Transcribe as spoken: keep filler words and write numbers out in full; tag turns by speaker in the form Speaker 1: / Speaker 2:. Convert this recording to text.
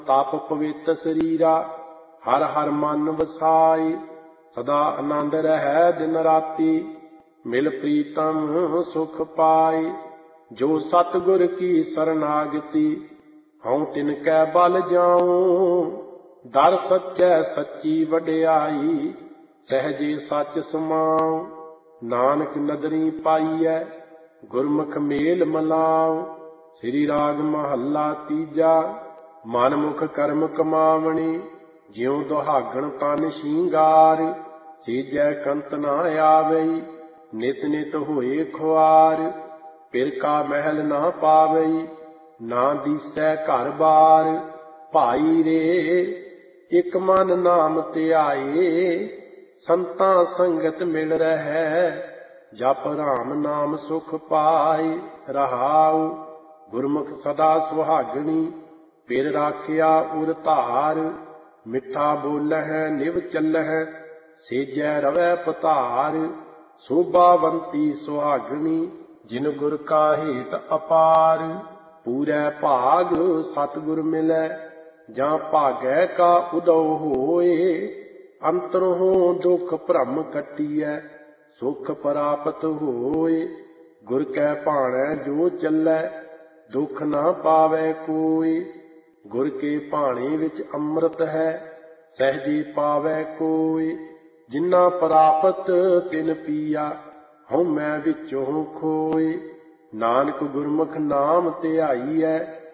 Speaker 1: ਤਪ ਪਵਿੱਤ ਸਰੀਰਾ, ਹਰ ਹਰ ਮਨ ਵਸਾਈ। ਸਦਾ ਆਨੰਦ ਰਹਿ ਦਿਨ ਰਾਤੀ, ਮਿਲ ਪ੍ਰੀਤਮ ਸੁਖ ਪਾਈ। ਜੋ ਸਤਿਗੁਰ ਕੀ ਸਰਨਾਗਤੀ, ਹਉ ਤਿਨ ਕੈ ਬਲ ਜਾਉ। ਦਰ ਸੱਚੈ ਸੱਚੀ ਵਡਿਆਈ, ਸਹਿਜੇ ਸੱਚ ਸਮਾਉ। ਨਾਨਕ ਨਦਰੀ ਪਾਈਐ, ਗੁਰਮੁਖ ਮੇਲ ਮਲਾਉ। ਸ੍ਰੀ ਰਾਗ ਮਹੱਲਾ ਤੀਜਾ। ਮਨ ਮੁਖ ਕਰਮ ਕਮਾਵਣੀ, ਜਿਉ ਦੁਹਾਗਣ ਤਨ ਸ਼ਿੰਗਾਰ। ਸੀਜੈ ਕੰਤ ਨਾ ਆਵਈ, ਨਿਤ ਨਿਤ ਹੋਏ ਖੁਆਰ। ਪਿਰ ਕਾ ਮਹਿਲ ਨਾ ਪਾਵਈ, ਨਾ ਦੀਸੈ ਘਰ ਬਾਰ। ਭਾਈ ਰੇ ਇਕ ਮਨ ਨਾਮ ਧਿਆਏ, ਸੰਤਾਂ ਸੰਗਤ ਮਿਲ ਰਹੈ। ਜਪ ਰਾਮ ਨਾਮ ਸੁਖ ਪਾਏ ਰਹਾਉ। ਗੁਰਮੁਖ ਸਦਾ ਸੁਹਾਗਣੀ, ਪਿਰ ਰਾਖਿਆ ਉਰ ਧਾਰ। ਮਿੱਠਾ ਬੋਲਹਿ ਨਿਵ ਚੱਲਹਿ, ਸੇਜੈ ਰਵੈ ਪਧਾਰ। ਸੋਭਾਵੰਤੀ ਸੁਹਾਗਣੀ, ਜਿਨ ਗੁਰ ਕਾ ਹੇਤ ਅਪਾਰ। ਪੂਰੈ ਭਾਗ ਸਤਿਗੁਰ ਮਿਲੈ, ਜਾਂ ਭਾਗੈ ਕਾ ਉਦਉ ਹੋਏ। ਅੰਤਰੋਂ ਦੁਖ ਭ੍ਰਮ ਕੱਟੀਐ, ਸੁਖ ਪ੍ਰਾਪਤ ਹੋਏ। ਗੁਰ ਕੈ ਭਾਣੈ ਜੋ ਚੱਲੈ, ਦੁਖ ਨਾ ਪਾਵੈ ਕੋਈ। ਗੁਰ ਕੇ ਭਾਣੇ ਵਿੱਚ ਅੰਮ੍ਰਿਤ ਹੈ, ਸਹਿਜੇ ਪਾਵੈ ਕੋਈ। ਜਿਨਾ ਪ੍ਰਾਪਤ ਤਿਨ ਪੀਆ, ਹਉ ਮੈਂ ਵਿੱਚੋਂ ਖੋਏ। ਨਾਨਕ ਗੁਰਮੁਖ ਨਾਮ ਧਿਆਈਐ,